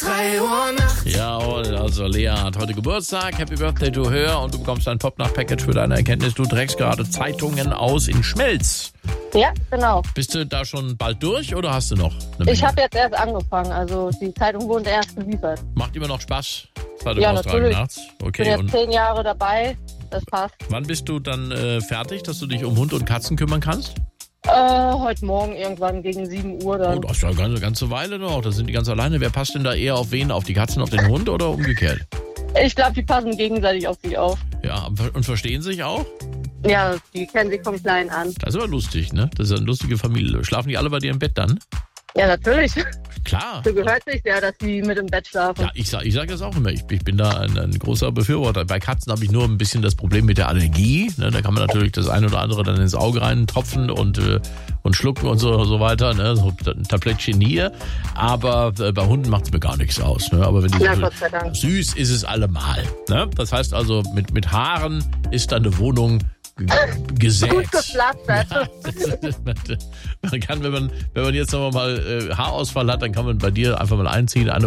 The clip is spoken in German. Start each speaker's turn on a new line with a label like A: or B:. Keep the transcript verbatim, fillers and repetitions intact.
A: drei Uhr nachts.
B: Ja, also Lea hat heute Geburtstag. Happy Birthday to her. Und du bekommst ein Top-Nacht-Package für deine Erkenntnis. Du trägst gerade Zeitungen aus in Schmelz.
C: Ja, genau.
B: Bist du da schon bald durch oder hast du noch eine Menge?
C: Ich habe jetzt erst angefangen, also die Zeitung wurde erst geliefert.
B: Macht immer noch Spaß? Zeitung
C: Ja,
B: austragen
C: natürlich.
B: nachts?
C: Ich bin
B: Okay.
C: jetzt
B: Und
C: zehn Jahre dabei, das passt.
B: wann bist du dann äh, fertig, dass du dich um Hund und Katzen kümmern kannst?
C: Äh, heute Morgen irgendwann gegen sieben Uhr dann.
B: Oh, das ist ja eine ganze, ganze Weile noch. Da sind die ganz alleine. Wer passt denn da eher auf wen? Auf die Katzen, auf den Hund oder umgekehrt?
C: Ich glaube, die passen gegenseitig auf sich auf.
B: Ja, und verstehen sich auch?
C: Ja, die kennen sich vom Kleinen an.
B: Das ist aber lustig, ne? Das ist eine lustige Familie. Schlafen die alle bei dir im Bett dann?
C: Ja, natürlich.
B: Klar.
C: So gehört sich ja, dass die mit im Bett schlafen.
B: Ja, ich sage ich sag das auch immer. Ich, ich bin da ein, ein großer Befürworter. Bei Katzen habe ich nur ein bisschen das Problem mit der Allergie. Ne? Da kann man natürlich das eine oder andere dann ins Auge reintropfen und, äh, und schlucken und so, so weiter. Ne? So ein Tablettchen hier. Aber äh, bei Hunden macht es mir gar nichts aus. Ne? Aber wenn die
C: Ja,
B: so,
C: Gott sei Dank.
B: süß ist es allemal. Ne? Das heißt also, mit, mit Haaren ist da eine Wohnung g- gesät.
C: Gut gepflastert.
B: Ja, man kann, wenn man, wenn man jetzt noch mal äh, Haarausfall hat, dann kann man bei dir einfach mal einziehen, eine